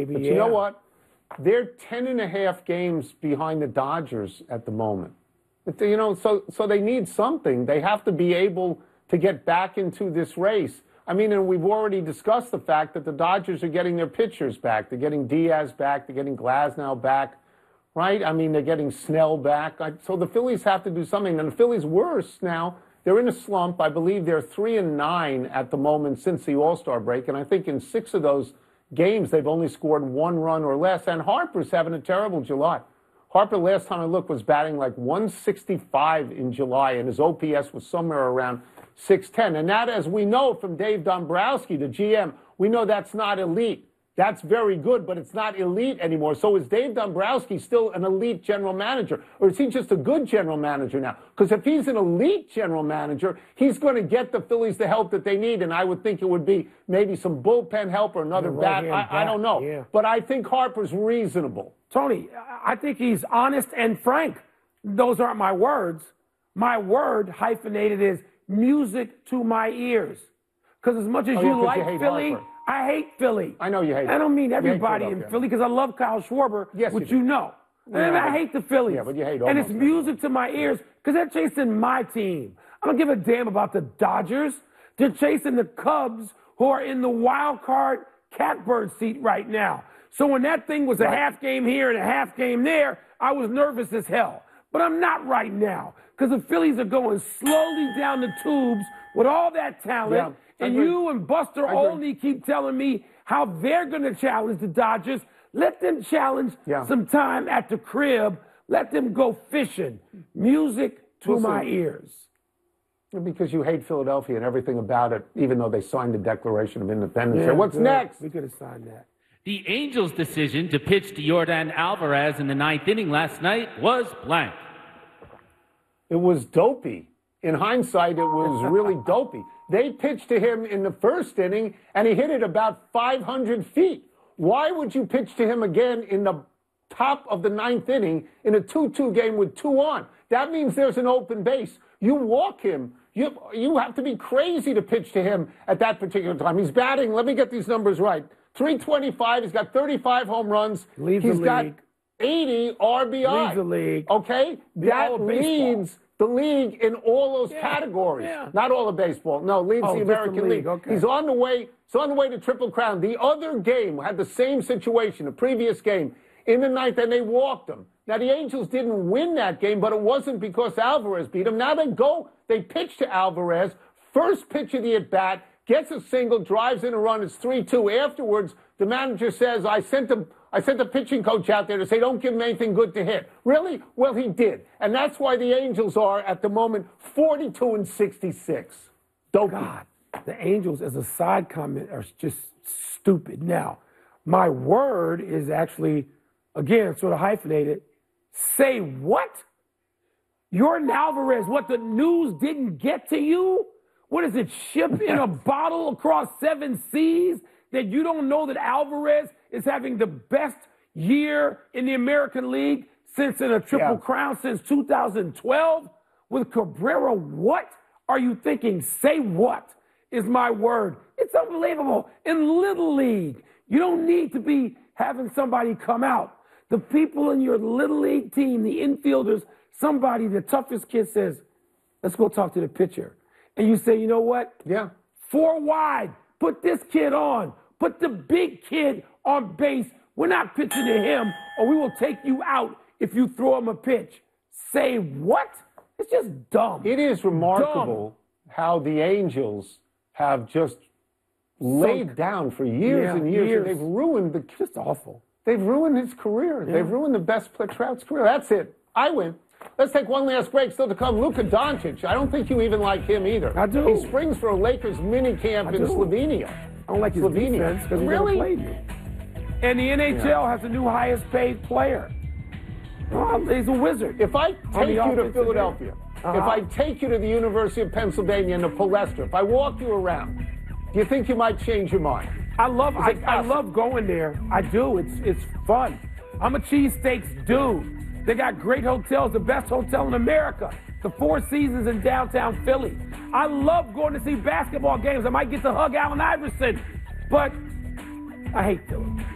baby. But yeah. you know what? They're 10.5 games behind the Dodgers at the moment. But, you know, so they need something. They have to be able to get back into this race. I mean, and we've already discussed the fact that the Dodgers are getting their pitchers back. They're getting Diaz back. They're getting Glasnow back, right? I mean, they're getting Snell back. So the Phillies have to do something. And the Phillies worse now. They're in a slump. I believe they're 3-9 at the moment since the All-Star break. And I think in 6 of those games, they've only scored 1 run or less. And Harper's having a terrible July. Harper, last time I looked, was batting like 165 in July, and his OPS was somewhere around 610. And that, as we know from Dave Dombrowski, the GM, we know that's not elite. That's very good, but it's not elite anymore. So is Dave Dombrowski still an elite general manager, or is he just a good general manager now? Because if he's an elite general manager, he's going to get the Phillies the help that they need, and I would think it would be maybe some bullpen help or another bat. I don't know. Yeah. But I think Harper's reasonable. Tony, I think he's honest and frank. Those aren't my words. My word, hyphenated, is music to my ears. Because as much as you like Philly, Harper. I hate Philly. I know you hate I don't mean everybody in Philly, because I love Kyle Schwarber, which you know. And I hate the Phillies. Yeah, but you hate and it's music to my ears because they're chasing my team. I don't give a damn about the Dodgers. They're chasing the Cubs, who are in the wild card catbird seat right now. So when that thing was a half game here and a half game there, I was nervous as hell. But I'm not right now because the Phillies are going slowly down the tubes with all that talent. And you and Buster Olney keep telling me how they're going to challenge the Dodgers. Let them challenge some time at the crib. Let them go fishing. Music to my ears. Because you hate Philadelphia and everything about it, even though they signed the Declaration of Independence. So what's next? We could have signed that. The Angels' decision to pitch to Yordan Alvarez in the 9th inning last night was blank. It was dopey. In hindsight, it was really dopey. They pitched to him in the 1st inning, and he hit it about 500 feet. Why would you pitch to him again in the top of the 9th inning in a 2-2 game with 2 on? That means there's an open base. You walk him. You have to be crazy to pitch to him at that particular time. He's batting, let me get these numbers right, 325. He's got 35 home runs. He's got 80 RBI. Leads the league. Okay? That leads the league in all those categories. Not all of baseball. No, leads the American League. Okay. He's on the way. He's on the way to Triple Crown. The other game had the same situation, the previous game, in the 9th, and they walked him. Now, the Angels didn't win that game, but it wasn't because Alvarez beat him. Now they pitch to Alvarez. First pitch of the at-bat, gets a single, drives in a run. It's 3-2. Afterwards, the manager says, I sent the pitching coach out there to say, don't give him anything good to hit. Really? Well, he did. And that's why the Angels are, at the moment, 42-66. God, the Angels, as a side comment, are just stupid. Now, my word is actually, again, sort of hyphenated. Say what? Yordan Alvarez, what, the news didn't get to you? What is it, ship in a bottle across 7 seas? That you don't know that Alvarez is having the best year in the American League since in a Triple Crown since 2012? With Cabrera, what are you thinking? Say what is my word. It's unbelievable. In Little League, you don't need to be having somebody come out. The people in your Little League team, the infielders, somebody, the toughest kid says, let's go talk to the pitcher. And you say, you know what? 4 wide. Put this kid on. Put the big kid on base. We're not pitching to him, or we will take you out if you throw him a pitch. Say what? It's just dumb. It is remarkable how the Angels have just laid down for years and years. And they've ruined the... Just awful. They've ruined his career. They've ruined the best player, Trout's career. That's it. I win. Let's take one last break. Still to come, Luka Doncic. I don't think you even like him either. I do. He springs for a Lakers mini camp in Slovenia. I don't like his defense because he never played me. And the NHL has a new highest paid player. He's a wizard. If I take you to Philadelphia, if I take you to the University of Pennsylvania and the Palestra, if I walk you around, do you think you might change your mind? I love going there. I do. It's fun. I'm a cheesesteaks dude. They got great hotels, the best hotel in America, the Four Seasons in downtown Philly. I love going to see basketball games. I might get to hug Allen Iverson, but I hate Philly.